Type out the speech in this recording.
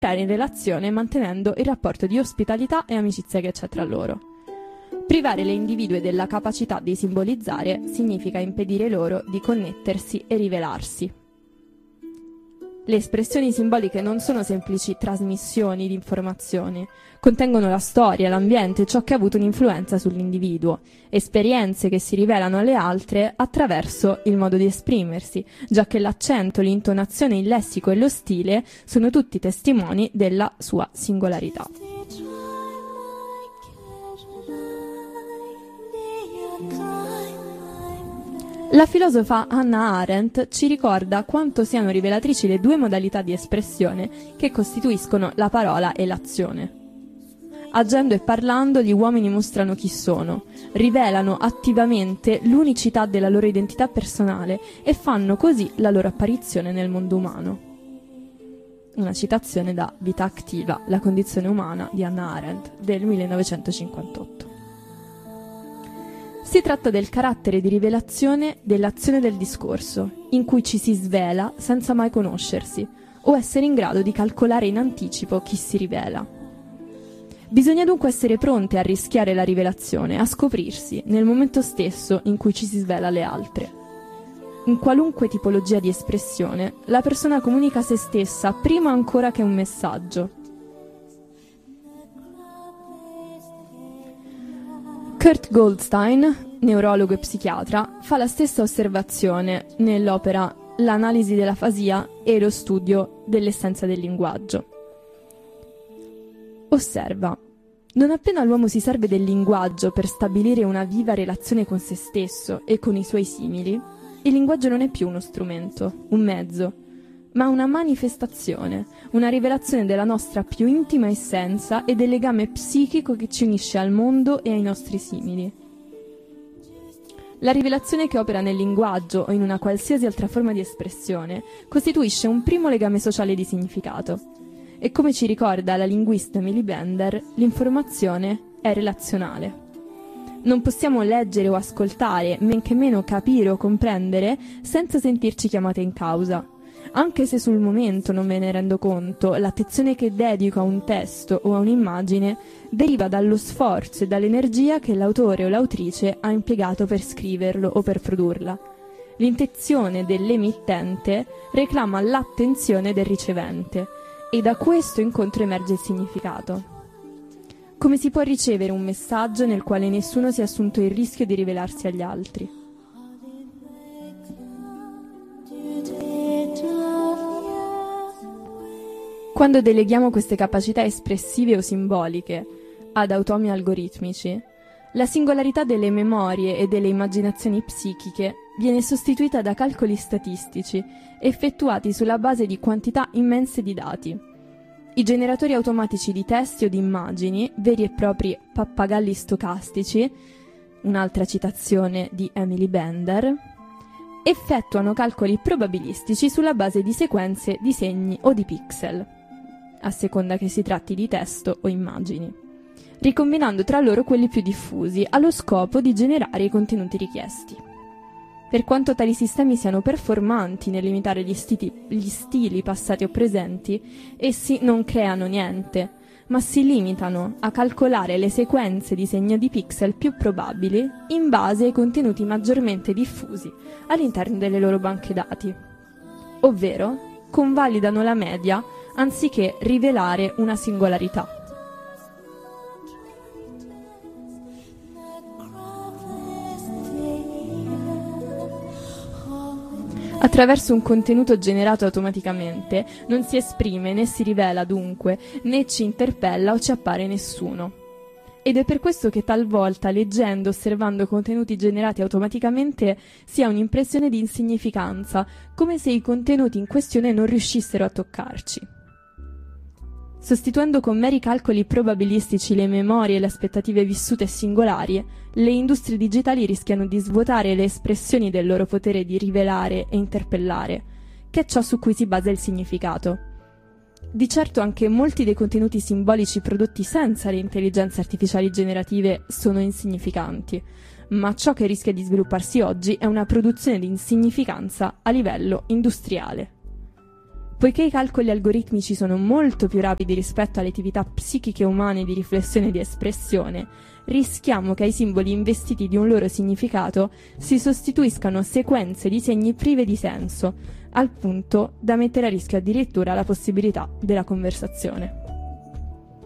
in relazione mantenendo il rapporto di ospitalità e amicizia che c'è tra loro. Privare le individue della capacità di simbolizzare significa impedire loro di connettersi e rivelarsi. Le espressioni simboliche non sono semplici trasmissioni di informazioni, contengono la storia, l'ambiente, ciò che ha avuto un'influenza sull'individuo, esperienze che si rivelano alle altre attraverso il modo di esprimersi, già che l'accento, l'intonazione, il lessico e lo stile sono tutti testimoni della sua singolarità. La filosofa Hannah Arendt ci ricorda quanto siano rivelatrici le due modalità di espressione che costituiscono la parola e l'azione. Agendo e parlando, gli uomini mostrano chi sono, rivelano attivamente l'unicità della loro identità personale e fanno così la loro apparizione nel mondo umano. Una citazione da Vita attiva, la condizione umana di Hannah Arendt del 1958. Si tratta del carattere di rivelazione dell'azione del discorso, in cui ci si svela senza mai conoscersi, o essere in grado di calcolare in anticipo chi si rivela. Bisogna dunque essere pronti a rischiare la rivelazione, a scoprirsi, nel momento stesso in cui ci si svela alle altre. In qualunque tipologia di espressione, la persona comunica se stessa prima ancora che un messaggio. Kurt Goldstein, neurologo e psichiatra, fa la stessa osservazione nell'opera L'analisi dell'afasia e lo studio dell'essenza del linguaggio. Osserva: non appena l'uomo si serve del linguaggio per stabilire una viva relazione con se stesso e con i suoi simili, il linguaggio non è più uno strumento, un mezzo, ma una manifestazione, una rivelazione della nostra più intima essenza e del legame psichico che ci unisce al mondo e ai nostri simili. La rivelazione che opera nel linguaggio o in una qualsiasi altra forma di espressione costituisce un primo legame sociale di significato. E come ci ricorda la linguista Emily Bender, l'informazione è relazionale. Non possiamo leggere o ascoltare, men che meno capire o comprendere, senza sentirci chiamate in causa. Anche se sul momento non me ne rendo conto, l'attenzione che dedico a un testo o a un'immagine deriva dallo sforzo e dall'energia che l'autore o l'autrice ha impiegato per scriverlo o per produrla. L'intenzione dell'emittente reclama l'attenzione del ricevente e da questo incontro emerge il significato. Come si può ricevere un messaggio nel quale nessuno si è assunto il rischio di rivelarsi agli altri? Quando deleghiamo queste capacità espressive o simboliche ad automi algoritmici, la singolarità delle memorie e delle immaginazioni psichiche viene sostituita da calcoli statistici effettuati sulla base di quantità immense di dati. I generatori automatici di testi o di immagini, veri e propri pappagalli stocastici, un'altra citazione di Emily Bender, effettuano calcoli probabilistici sulla base di sequenze di segni o di pixel, a seconda che si tratti di testo o immagini, ricombinando tra loro quelli più diffusi allo scopo di generare i contenuti richiesti. Per quanto tali sistemi siano performanti nell'imitare gli stili passati o presenti, essi non creano niente, ma si limitano a calcolare le sequenze di segni di pixel più probabili in base ai contenuti maggiormente diffusi all'interno delle loro banche dati, ovvero convalidano la media anziché rivelare una singolarità. Attraverso un contenuto generato automaticamente non si esprime né si rivela dunque, né ci interpella o ci appare nessuno. Ed è per questo che talvolta, leggendo, osservando contenuti generati automaticamente, si ha un'impressione di insignificanza, come se i contenuti in questione non riuscissero a toccarci. Sostituendo con meri calcoli probabilistici le memorie e le aspettative vissute singolari, le industrie digitali rischiano di svuotare le espressioni del loro potere di rivelare e interpellare, che è ciò su cui si basa il significato. Di certo anche molti dei contenuti simbolici prodotti senza le intelligenze artificiali generative sono insignificanti, ma ciò che rischia di svilupparsi oggi è una produzione di insignificanza a livello industriale. Poiché i calcoli algoritmici sono molto più rapidi rispetto alle attività psichiche umane di riflessione e di espressione, rischiamo che ai simboli investiti di un loro significato si sostituiscano sequenze di segni prive di senso, al punto da mettere a rischio addirittura la possibilità della conversazione.